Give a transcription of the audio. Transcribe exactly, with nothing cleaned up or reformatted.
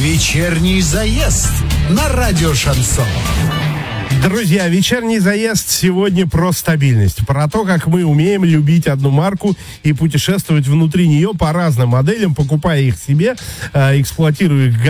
Вечерний заезд на радио Шансон. Друзья, вечерний заезд сегодня про стабильность. Про то, как мы умеем любить одну марку и путешествовать внутри нее по разным моделям, покупая их себе, эксплуатируя их